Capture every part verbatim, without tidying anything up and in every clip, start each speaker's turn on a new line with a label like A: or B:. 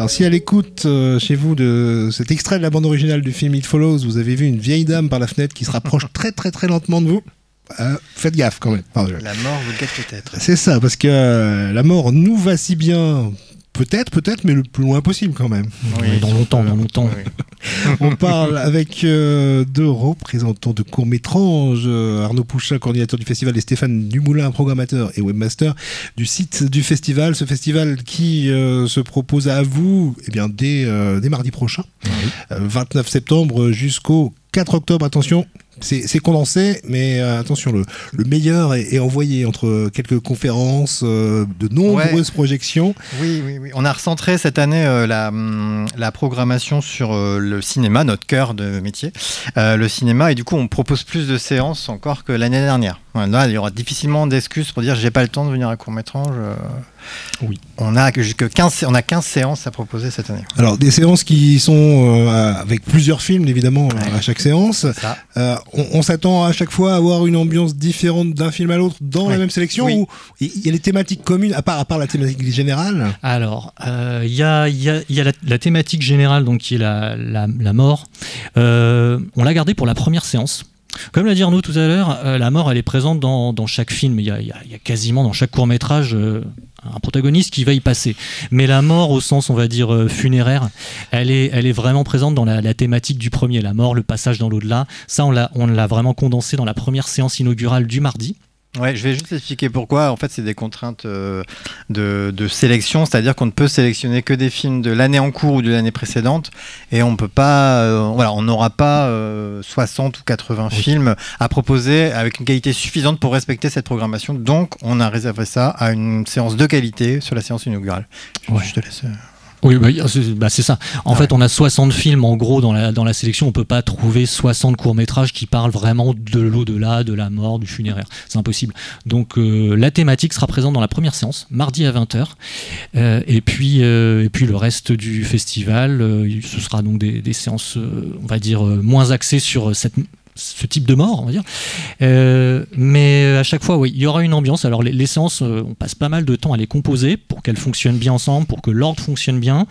A: Alors si à l'écoute euh, chez vous de cet extrait de la bande originale du film It Follows, vous avez vu une vieille dame par la fenêtre qui se rapproche très très très lentement de vous, euh, faites gaffe quand même. Pardon.
B: La mort vous guette peut-être.
A: C'est ça, parce que euh, la mort nous va si bien... Peut-être, peut-être, mais le plus loin possible quand même.
C: Oui, dans longtemps, dans longtemps.
A: Oui. On parle avec euh, deux représentants de court-métrage, euh, Arnaud Pouchin, coordinateur du festival, et Stéphane Dumoulin, programmateur et webmaster du site du festival. Ce festival qui euh, se propose à vous eh bien, dès, euh, dès mardi prochain, oui. euh, vingt-neuf septembre jusqu'au quatre octobre. Attention, c'est, c'est condensé, mais euh, attention, le, le meilleur est, est envoyé entre quelques conférences, euh, de nombreuses ouais. projections.
B: Oui, oui, oui. On a recentré cette année euh, la, la programmation sur euh, le cinéma, notre cœur de métier, euh, le cinéma, et du coup on propose plus de séances encore que l'année dernière. Là, il y aura difficilement d'excuses pour dire j'ai pas le temps de venir à court-métrage. Euh... Oui. On a jusque quinze, on a quinze séances à proposer cette année.
A: Alors des séances qui sont euh, avec plusieurs films évidemment ouais. à chaque séance. Euh, on, on s'attend à chaque fois à avoir une ambiance différente d'un film à l'autre dans ouais. la même sélection oui. ou il y a des thématiques communes à part à part la thématique générale.
C: Alors il euh, y a il y a il y a la, la thématique générale donc qui est la la, la mort. Euh, on l'a gardée pour la première séance. Comme l'a dit Arnaud tout à l'heure, euh, la mort elle est présente dans, dans chaque film, il y a, il y a, il y a quasiment dans chaque court-métrage euh, un protagoniste qui va y passer. Mais la mort au sens on va dire euh, funéraire, elle est, elle est vraiment présente dans la, la thématique du premier, la mort, le passage dans l'au-delà. Ça on l'a, on l'a vraiment condensé dans la première séance inaugurale du mardi.
B: Ouais, je vais juste expliquer pourquoi. En fait, c'est des contraintes euh, de, de sélection, c'est-à-dire qu'on ne peut sélectionner que des films de l'année en cours ou de l'année précédente, et on peut pas, euh, voilà, on n'aura pas euh, soixante ou quatre-vingts oui. films à proposer avec une qualité suffisante pour respecter cette programmation. Donc, on a réservé ça à une séance de qualité sur la séance inaugurale.
C: Ouais.
B: Je te laisse.
C: Oui, bah, c'est, bah, c'est ça. En ah fait, ouais. on a soixante films en gros dans la, dans la sélection. On peut pas trouver soixante courts-métrages qui parlent vraiment de l'au-delà, de la mort, du funéraire. C'est impossible. Donc, euh, la thématique sera présente dans la première séance, mardi à vingt heures. Euh, et, puis, euh, et puis, le reste du festival, euh, ce sera donc des, des séances, euh, on va dire, euh, moins axées sur cette ce type de mort, on va dire. Euh, mais à chaque fois, oui, il y aura une ambiance. Alors, les, les séances, euh, on passe pas mal de temps à les composer pour qu'elles fonctionnent bien ensemble, pour que l'ordre fonctionne bien.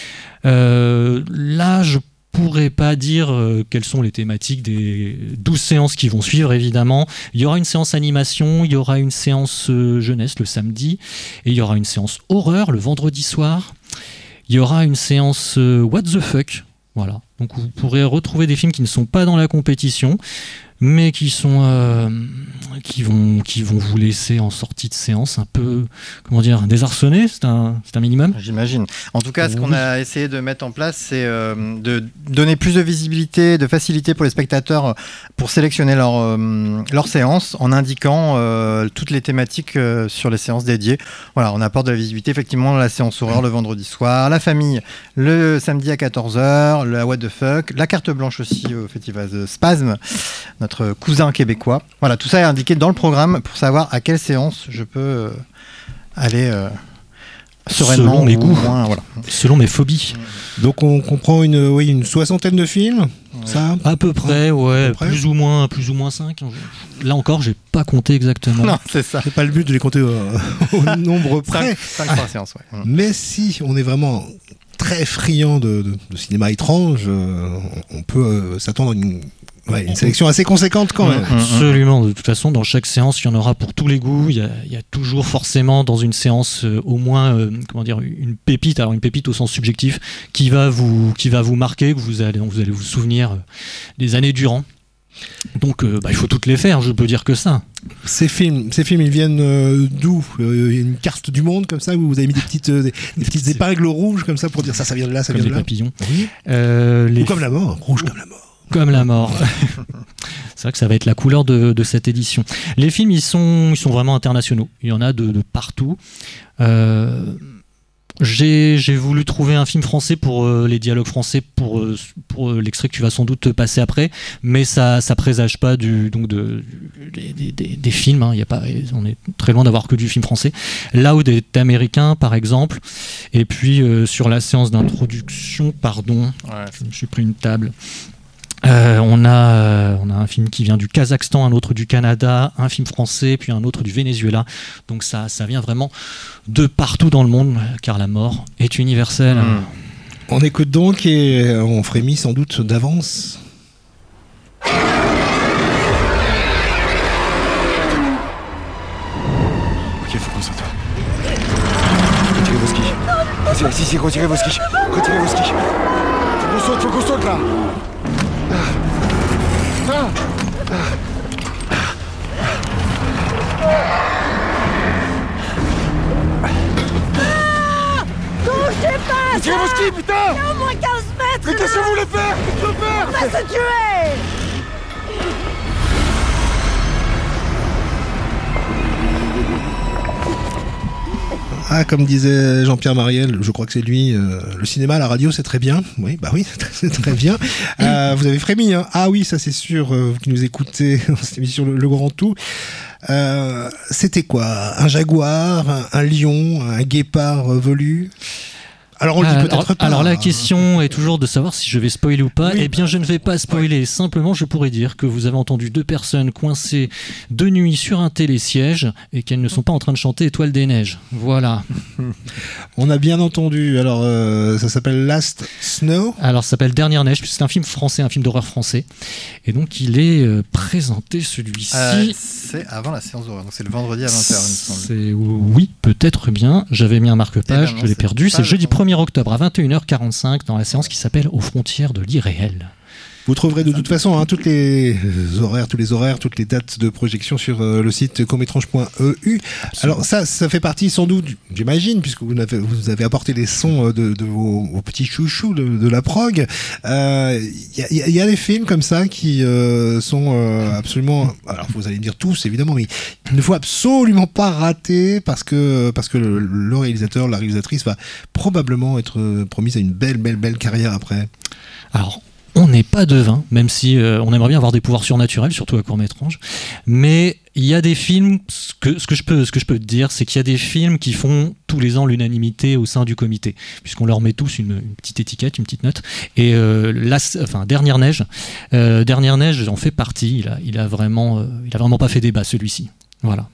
C: Euh, là, je pourrais pas dire euh, quelles sont les thématiques des douze séances qui vont suivre, évidemment. Il y aura une séance animation, il y aura une séance euh, jeunesse le samedi, et il y aura une séance horreur le vendredi soir. Il y aura une séance euh, What the fuck. Voilà. Donc vous pourrez retrouver des films qui ne sont pas dans la compétition, mais qui sont euh, qui vont qui vont vous laisser en sortie de séance un peu, comment dire, désarçonné. C'est un c'est un minimum.
B: J'imagine. En tout cas, ce qu'on a essayé de mettre en place, c'est euh, de donner plus de visibilité, de facilité pour les spectateurs pour sélectionner leur euh, leur séance en indiquant euh, toutes les thématiques euh, sur les séances dédiées. Voilà, on apporte de la visibilité. Effectivement, la séance horreur le vendredi soir, la famille le samedi à quatorze heures, la What the fuck, la carte blanche aussi au festival Spasme, notre cousin québécois. Voilà, tout ça est indiqué dans le programme pour savoir à quelle séance je peux euh, aller euh, sereinement.
C: Selon mes goûts,
B: moins, voilà.
C: Selon mes phobies.
A: Donc on comprend une, oui, une soixantaine de films, ouais. ça
C: À peu près, ouais, peu près. plus ou moins, plus ou moins cinq. Là encore, j'ai pas compté exactement.
B: Non, c'est ça.
A: C'est pas le but de les compter au, au nombre près.
B: cinq par séance, ouais.
A: Mais si on est vraiment très friand de, de, de cinéma étrange, euh, on peut euh, s'attendre à une, ouais, une sélection assez conséquente quand même.
C: Absolument, de toute façon, dans chaque séance, il y en aura pour tous les goûts. Il y a, il y a toujours forcément dans une séance euh, au moins euh, comment dire, une pépite, alors une pépite au sens subjectif, qui va vous, qui va vous marquer, que vous allez, vous allez vous souvenir euh, des années durant. Donc euh, bah, il faut toutes les faire, je peux dire que ça.
A: Ces films, ces films ils viennent euh, d'où ? euh, Une carte du monde comme ça où vous avez mis des petites, euh, des, des petites épingles rouges comme ça pour dire ça, ça vient de là, ça
C: comme
A: vient de là.
C: Des papillons.
A: Oui.
C: Euh, les...
A: Ou comme la mort, rouge comme la mort.
C: Comme la mort. C'est vrai que ça va être la couleur de, de cette édition. Les films, ils sont, ils sont vraiment internationaux. Il y en a de, de partout. Euh... J'ai, j'ai voulu trouver un film français pour euh, les dialogues français pour, euh, pour euh, l'extrait que tu vas sans doute passer après, mais ça ça présage pas du, donc de, du, des, des, des films, hein, y a pas, on est très loin d'avoir que du film français. Loud est américain par exemple, et puis euh, sur la séance d'introduction, pardon, ouais. je me suis pris une table. Euh, on, a, euh, on a un film qui vient du Kazakhstan, un autre du Canada, un film français, puis un autre du Venezuela. Donc ça, ça vient vraiment de partout dans le monde, car la mort est universelle. Mmh.
A: On écoute donc et on frémit sans doute d'avance.
D: Ok, faut qu'on sorte. Retirez vos skis. Retirez, si, si, retirez vos skis. Retirez vos skis. Faut qu'on saute, faut qu'on saute là. Ah. Ah. Retirez vos skis, putain!
E: Il y a au moins quinze mètres!
D: Mais qu'est-ce que vous voulez faire? Qu'est-ce que vous voulez faire?
E: On va se tuer!
A: Ah, comme disait Jean-Pierre Mariel, je crois que c'est lui, euh, le cinéma, la radio, c'est très bien. Oui, bah oui, c'est très bien. Euh, vous avez frémi, hein. Ah oui, ça c'est sûr, euh, vous qui nous écoutez dans cette émission Le, le Grand Tout. Euh, c'était quoi? Un jaguar, un, un lion, un guépard euh, velu? Alors on le dit
C: alors,
A: peut-être pas.
C: alors la question est toujours de savoir si je vais spoiler ou pas.
A: Oui.
C: Eh bien je ne vais pas spoiler. Ouais. Simplement je pourrais dire que vous avez entendu deux personnes coincées de nuit sur un télésiège et qu'elles ne sont pas en train de chanter Étoile des Neiges. Voilà.
A: On a bien entendu. Alors euh, ça s'appelle Last Snow.
C: Alors ça s'appelle Dernière Neige, puisque c'est un film français, un film d'horreur français. Et donc il est euh, présenté celui-ci.
B: Euh, c'est avant la séance d'horreur, donc c'est le vendredi à vingt heures il me semble.
C: C'est... Oui, peut-être bien. J'avais mis un marque-page,
B: Eh ben non,
C: je l'ai
B: c'est
C: perdu.
B: pas
C: C'est
B: le
C: jeudi
B: temps.
C: premier octobre à vingt et une heures quarante-cinq dans la séance qui s'appelle Aux frontières de l'irréel.
A: Vous trouverez de toute façon hein, toutes les horaires, tous les horaires, toutes les dates de projection sur euh, le site courtmétrange point e u. Alors ça, ça fait partie sans doute, j'imagine, puisque vous avez, vous avez apporté les sons de, de vos, vos petits chouchous de, de la prog. Il euh, y, y, y a des films comme ça qui euh, sont euh, absolument, alors vous allez me dire tous évidemment, mais il ne faut absolument pas rater parce que parce que le, le réalisateur, la réalisatrice va probablement être promise à une belle, belle, belle carrière après.
C: Alors. On n'est pas devin, même si euh, on aimerait bien avoir des pouvoirs surnaturels, surtout à Courtmétrange. Mais il y a des films, ce que, ce que je peux, ce que je peux te dire, c'est qu'il y a des films qui font tous les ans l'unanimité au sein du comité, puisqu'on leur met tous une, une petite étiquette, une petite note. Et euh, la, enfin, Dernière Neige, euh, Dernière Neige en fait partie. Il a, il a vraiment, euh, il a vraiment pas fait débat celui-ci. Voilà.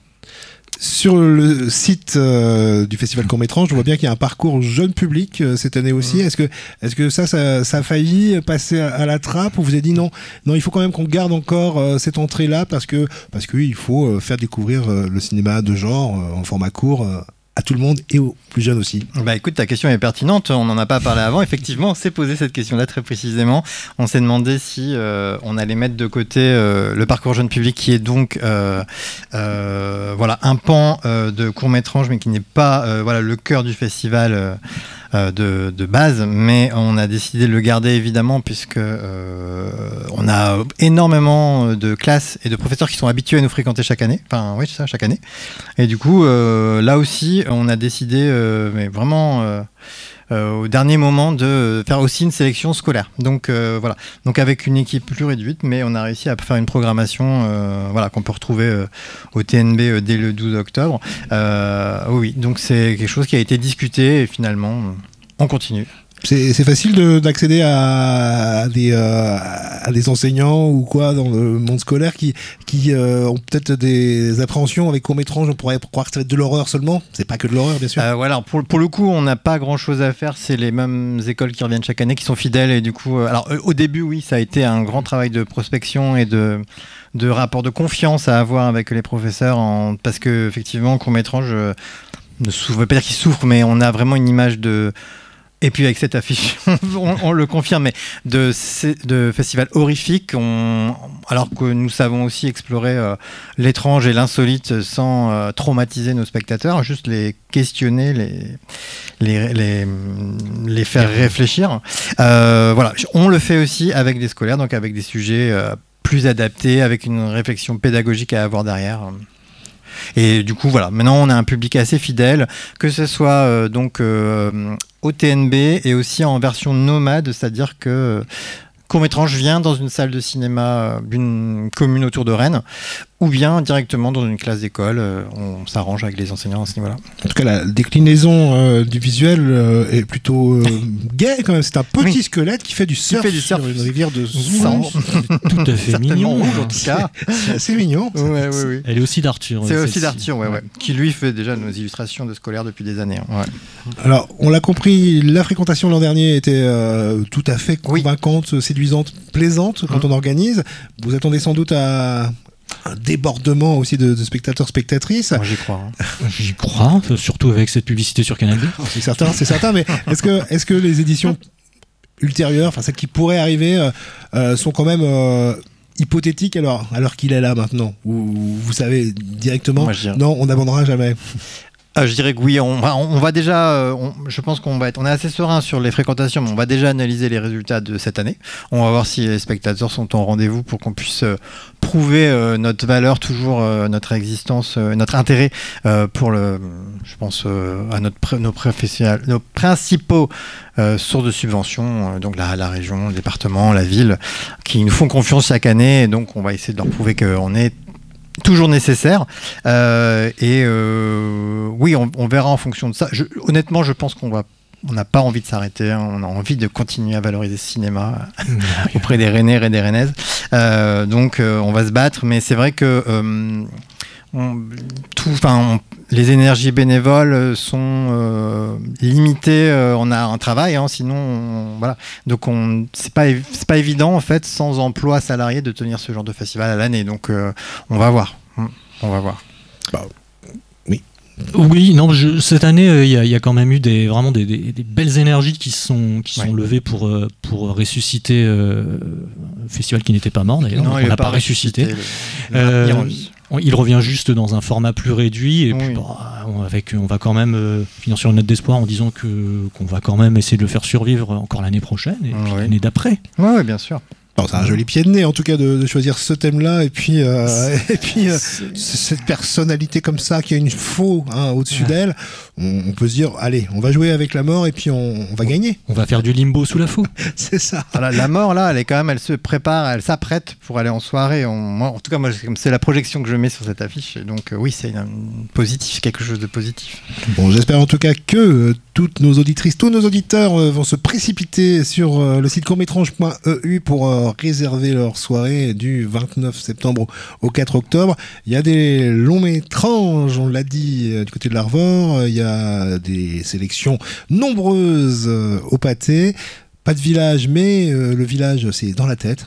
A: Sur le site euh, du Festival Courtmétrange, je vois bien qu'il y a un parcours jeune public euh, cette année aussi. Mmh. Est-ce que, est-ce que ça, ça, ça a failli passer à, à la trappe ou vous avez dit non, non, il faut quand même qu'on garde encore euh, cette entrée-là parce que, parce que oui, il faut euh, faire découvrir euh, le cinéma de genre euh, en format court euh, à tout le monde et aux plus jeunes aussi.
B: Bah écoute, ta question est pertinente, on n'en a pas parlé avant. Effectivement, on s'est posé cette question-là très précisément. On s'est demandé si euh, on allait mettre de côté euh, le parcours jeune public qui est donc euh, euh, voilà, un pan euh, de Courtmétrange mais qui n'est pas euh, voilà, le cœur du festival euh, euh, de, de base, mais on a décidé de le garder évidemment puisque euh, on a énormément de classes et de professeurs qui sont habitués à nous fréquenter chaque année. Enfin oui, c'est ça, chaque année. Et du coup, euh, là aussi, on a décidé, euh, mais vraiment euh, euh, au dernier moment, de faire aussi une sélection scolaire. Donc euh, voilà, donc avec une équipe plus réduite, mais on a réussi à faire une programmation, euh, voilà, qu'on peut retrouver euh, au T N B euh, dès le douze octobre. Euh, oui, donc c'est quelque chose qui a été discuté et finalement, on continue.
A: C'est, c'est facile de, d'accéder à, à, des, euh, à des enseignants ou quoi dans le monde scolaire qui, qui euh, ont peut-être des appréhensions avec Courtmétrange. On pourrait croire que ça va être de l'horreur seulement. C'est pas que de l'horreur, bien sûr.
B: Euh, voilà, pour, pour le coup, on n'a pas grand-chose à faire. C'est les mêmes écoles qui reviennent chaque année, qui sont fidèles. Et du coup, euh, alors au début, oui, ça a été un grand travail de prospection et de, de rapport de confiance à avoir avec les professeurs, en, parce que effectivement, Courtmétrange euh, ne souffre, je ne veux pas dire qu'il souffre, mais on a vraiment une image de. Et puis avec cette affiche, on, on le confirme, mais de, de festival horrifique, on, alors que nous savons aussi explorer euh, l'étrange et l'insolite sans euh, traumatiser nos spectateurs, juste les questionner, les, les, les, les faire réfléchir. Euh, voilà, on le fait aussi avec des scolaires, donc avec des sujets euh, plus adaptés, avec une réflexion pédagogique à avoir derrière. Et du coup, voilà, maintenant on a un public assez fidèle, que ce soit euh, donc euh, au T N B et aussi en version nomade, c'est-à-dire que Courtmétrange vient dans une salle de cinéma d'une commune autour de Rennes, ou bien directement dans une classe d'école. Euh, on s'arrange avec les enseignants à ce niveau-là.
A: En tout cas, la déclinaison euh, du visuel euh, est plutôt euh, gai quand même. C'est un petit oui. squelette qui fait du surf,
B: fait du surf
A: sur une rivière de sang.
C: Tout à fait mignon.
B: Rouge, en tout cas.
A: C'est assez mignon.
B: Ouais, ouais, ouais.
C: Elle est aussi d'Arthur.
B: C'est aussi d'Arthur, ouais, ouais. Qui lui fait déjà nos illustrations de scolaires depuis des années. Ouais.
A: Alors, on l'a compris, la fréquentation l'an dernier était euh, tout à fait convaincante, oui. séduisante, plaisante quand mmh. on organise. Vous attendez sans doute à un débordement aussi de, de spectateurs, spectatrices.
B: Moi, j'y crois. Hein.
C: J'y crois, surtout avec cette publicité sur Canal deux.
A: C'est certain, c'est certain. Mais est-ce que, est-ce que les éditions ultérieures, enfin celles qui pourraient arriver, euh, euh, sont quand même euh, hypothétiques alors, alors qu'il est là maintenant, où vous savez directement, Moi, non, on n'abandonnera jamais.
B: Euh, je dirais que oui, on va, on va déjà, euh, on, je pense qu'on va être, on est assez serein sur les fréquentations, mais on va déjà analyser les résultats de cette année. On va voir si les spectateurs sont au rendez-vous pour qu'on puisse euh, prouver euh, notre valeur, toujours euh, notre existence, euh, notre intérêt euh, pour le, je pense euh, à notre, nos, nos principaux euh, sources de subventions, euh, donc la, la région, le département, la ville, qui nous font confiance chaque année, et donc on va essayer de leur prouver qu'on est toujours nécessaire euh, et euh, oui on, on verra en fonction de ça. Je, honnêtement je pense qu'on va on n'a pas envie de s'arrêter, hein. On a envie de continuer à valoriser ce cinéma auprès des Rennais et des Rennaises, euh, donc euh, on va se battre, mais c'est vrai que euh, on, tout, on, les énergies bénévoles sont euh, limitées, euh, on a un travail, hein, sinon on, voilà, donc on, c'est pas c'est pas évident en fait sans emploi salarié de tenir ce genre de festival à l'année, donc euh, on va voir, on va voir.
A: Bah, oui.
C: Oui, non, je, cette année, il euh, y, y a quand même eu des, vraiment des, des, des belles énergies qui sont, qui sont ouais. levées pour, euh, pour ressusciter euh, un festival qui n'était pas mort d'ailleurs. Non, on n'a pas, pas ressuscité. ressuscité le... euh, il revient juste dans un format plus réduit et oui. puis bah, on, avec, on va quand même euh, finir sur une note d'espoir en disant que, qu'on va quand même essayer de le faire survivre encore l'année prochaine et oui. l'année d'après.
B: Oui, ouais, bien sûr.
A: Alors, c'est un joli pied de nez en tout cas de, de choisir ce thème-là et puis, euh, et puis euh, cette personnalité comme ça qui a une faux hein, au-dessus ouais. d'elle, on, on peut se dire allez, on va jouer avec la mort et puis on, on va gagner.
C: On va faire du limbo sous la faux.
A: C'est ça.
B: Voilà, la mort là, elle est quand même, elle se prépare, elle s'apprête pour aller en soirée. On, moi, en tout cas, moi, c'est la projection que je mets sur cette affiche. Et donc euh, oui, c'est un, positif, quelque chose de positif.
A: Bon, j'espère en tout cas que euh, toutes nos auditrices, tous nos auditeurs euh, vont se précipiter sur euh, le site courtmétrange point e u pour euh, réserver leur soirée du vingt-neuf septembre au quatre octobre. Il y a des longs métrages, on l'a dit, du côté de l'Arvor. Il y a des sélections nombreuses euh, au pâté. Pas de village, mais euh, le village, c'est dans la tête.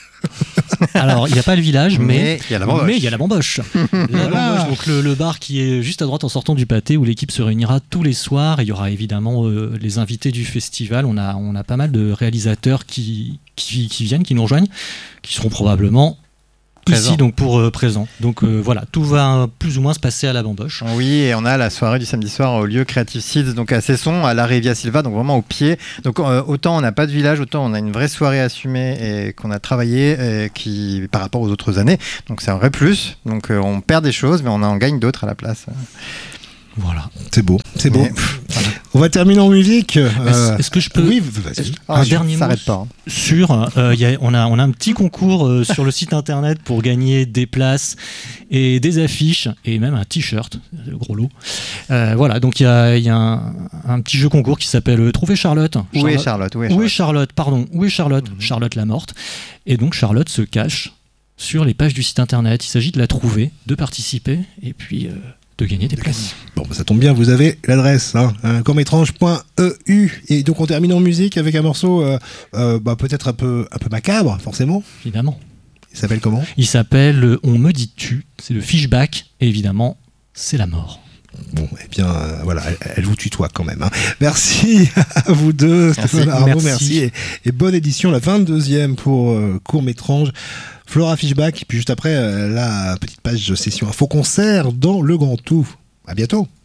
C: Alors, il n'y a pas le village, mais
B: il y a la bamboche.
C: Mais il y a la bamboche. La
A: voilà.
C: bamboche, donc le, le bar qui est juste à droite en sortant du pâté, où l'équipe se réunira tous les soirs. Il y aura évidemment euh, les invités du festival. On a, on a pas mal de réalisateurs qui, qui, qui viennent, qui nous rejoignent, qui seront probablement présent. Ici donc pour euh, présent. Donc euh, voilà, tout va plus ou moins se passer à la bamboche.
B: Oui, et on a la soirée du samedi soir au lieu Creative Seeds, donc à Cesson, à l'Arrêt Via Silva, donc vraiment au pied. Donc euh, autant on n'a pas de village, autant on a une vraie soirée assumée et qu'on a travaillé et qui par rapport aux autres années. Donc c'est un vrai plus. Donc euh, on perd des choses, mais on en gagne d'autres à la place.
C: Voilà,
A: c'est beau, c'est beau.
B: Mais, voilà.
A: On va terminer en musique.
C: Euh, est-ce, est-ce que je peux
A: Oui, vas-y.
C: Un ah, dernier mot
B: pas, hein.
C: sur. Euh, y a, on a on a un petit concours euh, sur le site internet pour gagner des places et des affiches et même un t-shirt, gros lot. Euh, voilà, donc il y a, y a un, un petit jeu concours qui s'appelle Trouver Charlotte.
B: Où
C: Charlotte.
B: est Charlotte Où est
C: Où
B: Charlotte,
C: est Charlotte Pardon. Où est Charlotte mmh. Charlotte la morte. Et donc Charlotte se cache sur les pages du site internet. Il s'agit de la trouver, de participer et puis. Euh, de gagner des places.
A: Bon, bah ça tombe bien, vous avez l'adresse, hein, hein, courtmétrange point e u. Et donc on termine en musique avec un morceau euh, euh, bah, peut-être un peu, un peu macabre, forcément.
C: Évidemment.
A: Il s'appelle comment ?
C: Il s'appelle On me dit tu, c'est le Fishback, et évidemment, c'est la mort.
A: Bon, eh bien, euh, voilà, elle, elle vous tutoie quand même. Hein. Merci à vous deux, Stéphane Arnaud, merci. merci. Et, et bonne édition, la vingt-deuxième pour euh, Court-Métrange. Flora Fishback, puis juste après, euh, la petite page session info concert dans le Grand Tout. À bientôt.